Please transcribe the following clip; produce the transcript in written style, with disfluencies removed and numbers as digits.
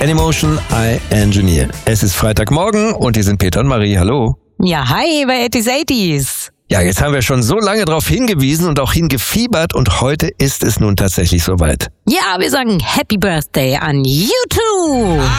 Anymotion, I Engineer. Es ist Freitagmorgen und hier sind Peter und Marie. Hallo. Ja, hi bei 80s. Ja, jetzt haben wir schon so lange darauf hingewiesen und auch hingefiebert und heute ist es nun tatsächlich soweit. Ja, wir sagen Happy Birthday an U2.